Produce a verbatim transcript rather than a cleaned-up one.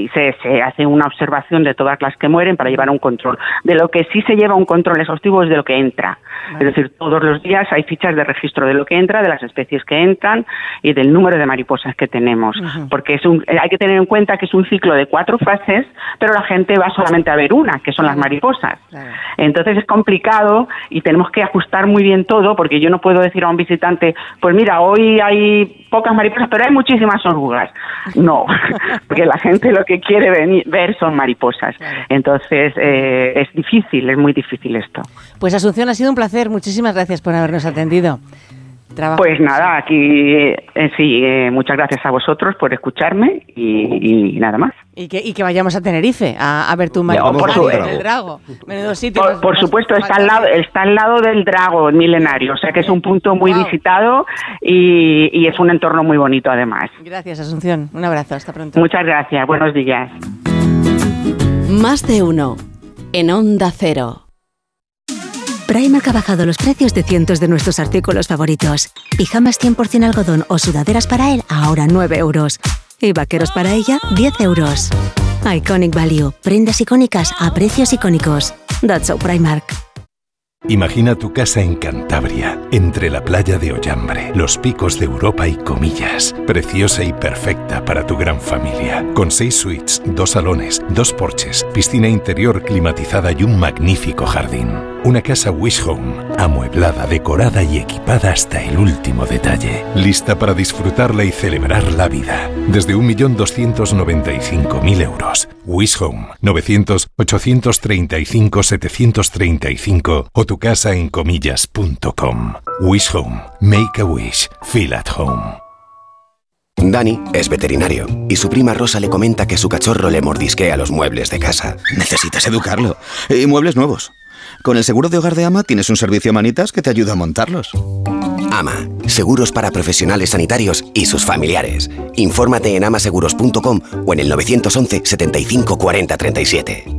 y se, se hace una observación de todas las que mueren para llevar un control. De lo que sí se lleva un control exhaustivo es de lo que entra. Vale. Es decir, todos los días hay fichas de registro de lo que entra, de las especies que entran y del número de mariposas que tenemos. Uh-huh. Porque es un, hay que tener en cuenta que es un ciclo de cuatro fases, pero la gente va solamente a ver una, que son las mariposas. Claro. Entonces es complicado y tenemos que ajustar muy bien todo, porque yo no puedo decir a un visitante, pues mira, hoy hay pocas mariposas, pero hay muchísimas orugas. No, porque la gente lo que quiere venir, ver son mariposas. Claro. Entonces eh, es difícil, es muy difícil esto. Pues Asunción, ha sido un placer. Muchísimas gracias por habernos atendido. Trabajo. Pues nada, aquí eh, sí, eh, muchas gracias a vosotros por escucharme y, y nada más. Y que, y que vayamos a Tenerife a, a ver tu mariposa no, en el Drago. Menudo sitio. Por, por supuesto, está al lado, está al lado del Drago milenario, o sea que es un punto muy wow. visitado y, y es un entorno muy bonito además. Gracias, Asunción. Un abrazo, hasta pronto. Muchas gracias, buenos días. Más de uno en Onda Cero. Primark ha bajado los precios de cientos de nuestros artículos favoritos. Pijamas cien por ciento algodón o sudaderas para él, ahora nueve euros. Y vaqueros para ella, diez euros. Iconic Value. Prendas icónicas a precios icónicos. That's so Primark. Imagina tu casa en Cantabria, entre la playa de Ollambre, los picos de Europa y Comillas. Preciosa y perfecta para tu gran familia. Con seis suites, dos salones, dos porches, piscina interior climatizada y un magnífico jardín. Una casa Wish Home, amueblada, decorada y equipada hasta el último detalle. Lista para disfrutarla y celebrar la vida. Desde un millón doscientos noventa y cinco mil euros. Wish Home, novecientos, ochocientos treinta y cinco, setecientos treinta y cinco o tu casa en comillas punto com. Wish Home. Make a wish. Feel at home. Dani es veterinario y su prima Rosa le comenta que su cachorro le mordisquea los muebles de casa. Necesitas educarlo. Y muebles nuevos. Con el seguro de hogar de Ama tienes un servicio manitas que te ayuda a montarlos. Ama, seguros para profesionales sanitarios y sus familiares. Infórmate en ama seguros punto com o en el nueve once, setenta y cinco, cuarenta, treinta y siete.